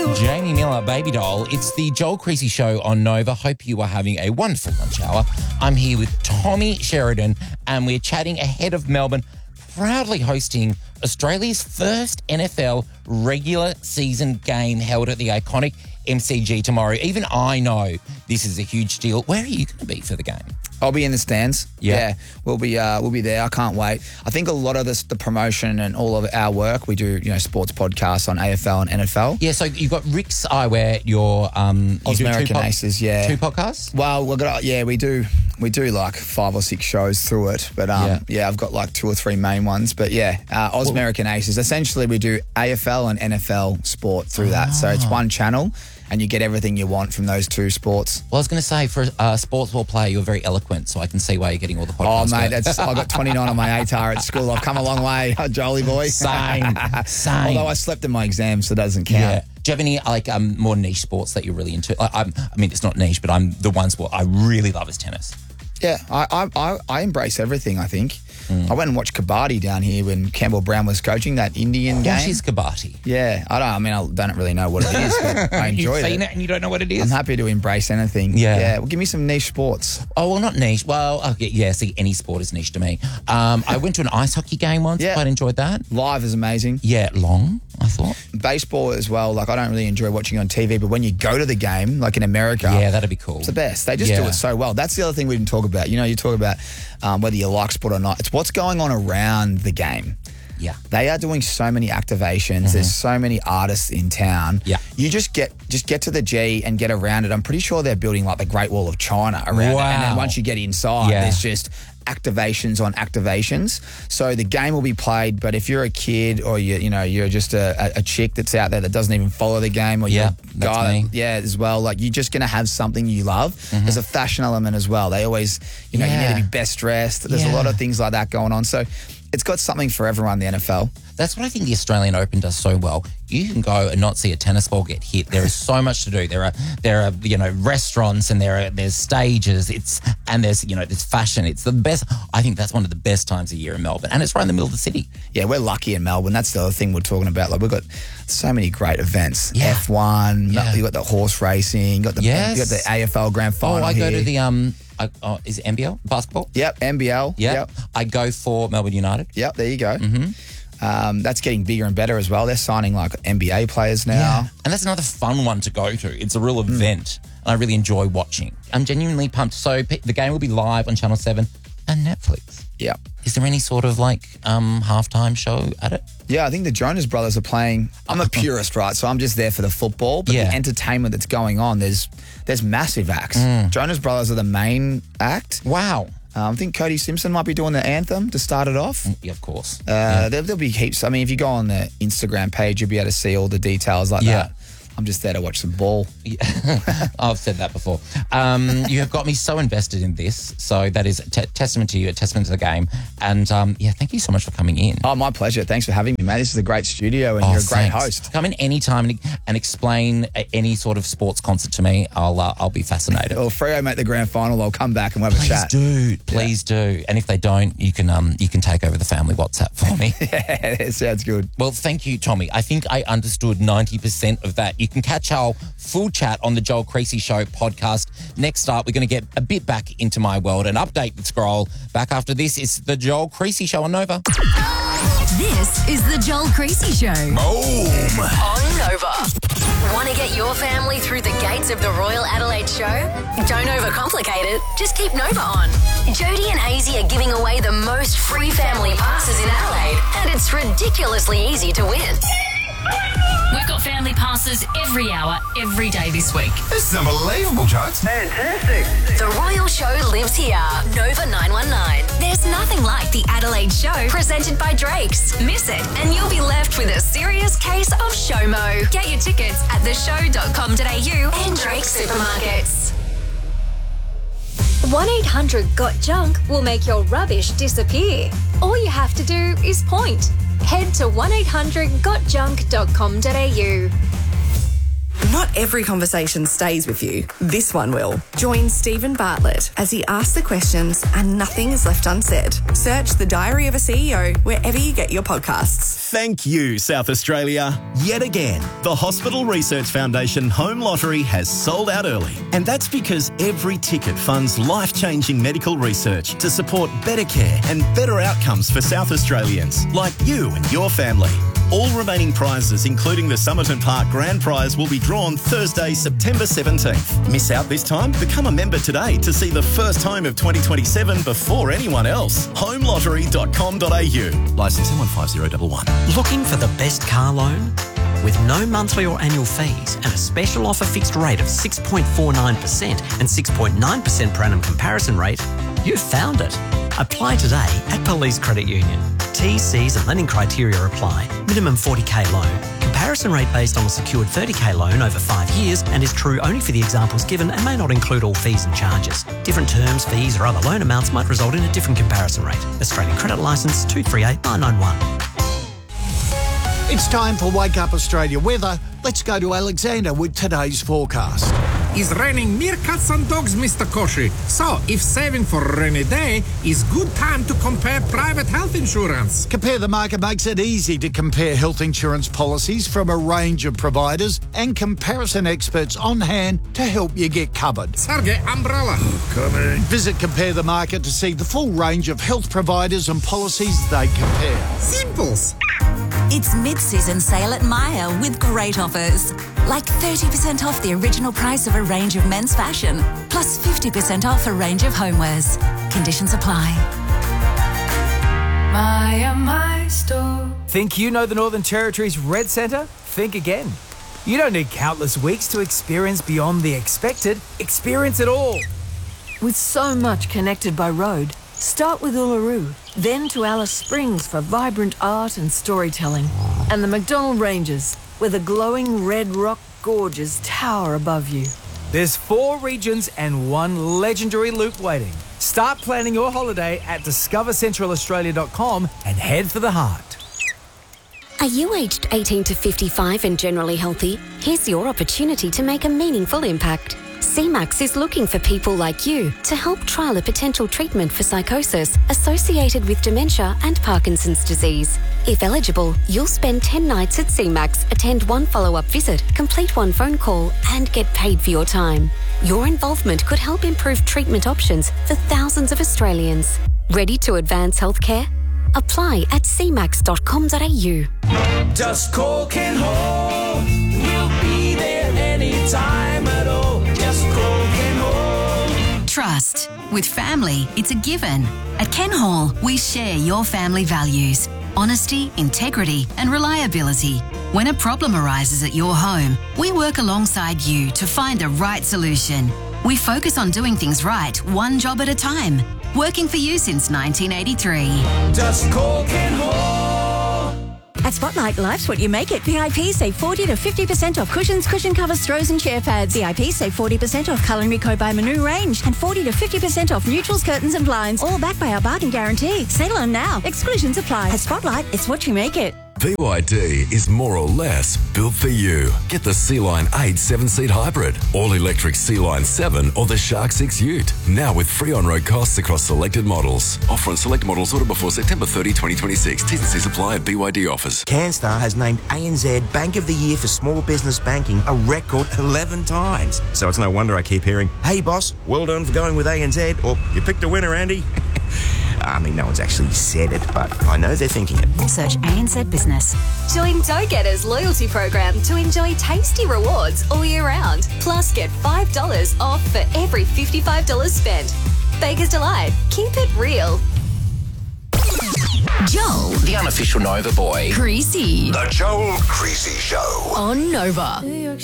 Jamie Miller, Baby Doll. It's the Joel Creasy Show on Nova. Hope you are having a wonderful lunch hour. I'm here with Tommy Sheridan, and we're chatting ahead of Melbourne proudly hosting Australia's first NFL regular season game held at the iconic MCG tomorrow. Even I know this is a huge deal. Where are you going to be for the game? I'll be in the stands. Yeah, we'll be there. I can't wait. I think a lot of the promotion and all of our work, we do, sports podcasts on AFL and NFL. Yeah, so you've got Rick's Eyewear, your American Aces, yeah. 2 podcasts? Well, we do like 5 or 6 shows through it, but I've got like 2 or 3 main ones. But American Aces. Essentially, we do AFL and NFL sport through that. So it's one channel, and you get everything you want from those 2 sports. Well, I was going to say, for a sports ball player, you're very eloquent, so I can see why you're getting all the podcasts. Oh, mate, I got 29 on my ATAR at school. I've come a long way, Jolie boy. Same. Although I slept in my exam, so it doesn't count. Yeah. Do you have any more niche sports that you're really into? It's not niche, but the one sport I really love is tennis. Yeah, I embrace everything, I think. I went and watched Kabaddi down here when Campbell Brown was coaching that Indian game. What is Kabaddi? Yeah, I don't really know what it is, but I enjoyed You've seen it and you don't know what it is? I'm happy to embrace anything. Yeah. Well, give me some niche sports. Oh, well, not niche. Well, see, any sport is niche to me. I went to an ice hockey game once. Yeah. Quite enjoyed that. Live is amazing. Yeah, long, I thought. Baseball as well. Like, I don't really enjoy watching on TV, but when you go to the game, like in America. Yeah, that'd be cool. It's the best. They just do it so well. That's the other thing we didn't talk about. You talk about whether you like sport or not. It's what's going on around the game. Yeah. They are doing so many activations. There's so many artists in town. Yeah. You just get to the G and get around it. I'm pretty sure they're building like the Great Wall of China around it. And then once you get inside, there's just activations on activations. So the game will be played, but if you're a kid or you're just a chick that's out there that doesn't even follow the game, or you're a guy as well, like you're just gonna have something you love. There's a fashion element as well. They always you need to be best dressed. There's a lot of things like that going on. So it's got something for everyone, the NFL. That's what I think the Australian Open does so well. You can go and not see a tennis ball get hit. There is so much to do. There are restaurants, and there's stages. There's fashion. It's the best. I think that's one of the best times of year in Melbourne, and it's right in the middle of the city. Yeah, we're lucky in Melbourne. That's the other thing we're talking about. Like, we've got so many great events. Yeah. F1. Yeah. You got the horse racing. You got the AFL Grand Final. I go to the is it NBL basketball? Yep, NBL. Yep. I go for Melbourne United. Yep, there you go. That's getting bigger and better as well. They're signing like NBA players now. And that's another fun one to go to. It's a real event, and I really enjoy watching. I'm genuinely pumped. So the game will be live on Channel 7 and Netflix. Yeah. Is there any sort of halftime show at it? Yeah, I think the Jonas Brothers are playing. I'm a purist, right? So I'm just there for the football, but the entertainment that's going on, there's massive acts. Jonas Brothers are the main act. Wow. I think Cody Simpson might be doing the anthem to start it off. Yeah, of course. There'll be heaps. I mean, if you go on the Instagram page, you'll be able to see all the details like that. I'm just there to watch some ball. Yeah. I've said that before. You have got me so invested in this. So that is a testament to you, a testament to the game. And thank you so much for coming in. Oh, my pleasure. Thanks for having me, mate. This is a great studio, and you're a great host. Come in anytime and explain any sort of sports concert to me. I'll be fascinated. Well, Freo make the grand final, I'll come back and we'll have a chat. Please do. And if they don't, you can take over the family WhatsApp for me. Yeah, sounds good. Well, thank you, Tommy. I think I understood 90% of that. You can catch our full chat on the Joel Creasy Show podcast. Next up, we're going to get a bit back into my world and update the scroll. Back after this, it's the Joel Creasy Show on Nova. This is the Joel Creasy Show. Boom! On Nova. Want to get your family through the gates of the Royal Adelaide Show? Don't overcomplicate it. Just keep Nova on. Jody and Hazy are giving away the most free family passes in Adelaide, and it's ridiculously easy to win. We've got family passes every hour, every day this week. This is unbelievable, Jokes. Fantastic. The Royal Show lives here. Nova 919. There's nothing like the Adelaide Show presented by Drake's. Miss it and you'll be left with a serious case of SHOMO. Get your tickets at theshow.com.au and Drake's supermarkets. 1-800-GOT-JUNK will make your rubbish disappear. All you have to do is point. Head to 1-800-GOTJUNK.com.au. Not every conversation stays with you. This one will. Join Stephen Bartlett as he asks the questions and nothing is left unsaid. Search The Diary of a CEO wherever you get your podcasts. Thank you, South Australia. Yet again, the Hospital Research Foundation Home Lottery has sold out early. And that's because every ticket funds life-changing medical research to support better care and better outcomes for South Australians, like you and your family. All remaining prizes, including the Somerton Park Grand Prize, will be drawn Thursday, September 17th. Miss out this time? Become a member today to see the first home of 2027 before anyone else. homelottery.com.au. Licence M15011. Looking for the best car loan? With no monthly or annual fees and a special offer fixed rate of 6.49% and 6.9% per annum comparison rate, you've found it. Apply today at Police Credit Union. TCs and lending criteria apply. Minimum 40k loan. Comparison rate based on a secured 30k loan over 5 years and is true only for the examples given and may not include all fees and charges. Different terms, fees or other loan amounts might result in a different comparison rate. Australian Credit Licence 238991. It's time for Wake Up Australia weather. Let's go to Alexander with today's forecast. It's raining meerkats and dogs, Mr. Koshi. So, if saving for a rainy day is good time to compare private health insurance. Compare the Market makes it easy to compare health insurance policies from a range of providers and comparison experts on hand to help you get covered. Sergey, umbrella. Coming. Visit Compare the Market to see the full range of health providers and policies they compare. Simples. It's mid-season sale at Myer with great offers. Like 30% off the original price of a range of men's fashion, plus 50% off a range of homewares. Conditions apply. Myer, my store. Think you know the Northern Territory's Red Centre? Think again. You don't need countless weeks to experience beyond the expected. Experience it all. With so much connected by road, start with Uluru, then to Alice Springs for vibrant art and storytelling, and the McDonnell Ranges, where the glowing red rock gorges tower above you. There's 4 regions and 1 legendary loop waiting. Start planning your holiday at discovercentralaustralia.com and head for the heart. Are you aged 18 to 55 and generally healthy? Here's your opportunity to make a meaningful impact. CMAX is looking for people like you to help trial a potential treatment for psychosis associated with dementia and Parkinson's disease. If eligible, you'll spend 10 nights at CMAX, attend 1 follow-up visit, complete 1 phone call, and get paid for your time. Your involvement could help improve treatment options for thousands of Australians. Ready to advance healthcare? Apply at cmax.com.au. Just call Ken Hall. We'll be there anytime at all. Just call Ken Hall. Trust. With family, it's a given. At Ken Hall, we share your family values. Honesty, integrity, and reliability. When a problem arises at your home, we work alongside you to find the right solution. We focus on doing things right, one job at a time. Working for you since 1983. Just call Ken Hall. At Spotlight, life's what you make it. VIPs save 40 to 50% off cushions, cushion covers, throws and chair pads. VIPs save 40% off Culinary Co by Manu range and 40 to 50% off neutrals, curtains and blinds. All backed by our bargain guarantee. Sale on now. Exclusions apply. At Spotlight, it's what you make it. BYD is more or less built for you. Get the Sea-Line 8 7-seat hybrid, all-electric Sea-Line 7 or the Shark 6 Ute. Now with free on-road costs across selected models. Offer on select models ordered before September 30, 2026. T's and C's apply at BYD offers. CanStar has named ANZ Bank of the Year for small business banking a record 11 times. So it's no wonder I keep hearing, "Hey boss, well done for going with ANZ," or "You picked a winner, Andy." I mean, no one's actually said it, but I know they're thinking it. Search ANZ Business. Join Go-Getters loyalty program to enjoy tasty rewards all year round. Plus, get $5 off for every $55 spent. Baker's Delight. Keep it real. Joel, the unofficial Nova boy. Creasy. The Joel Creasy Show. On Nova. New York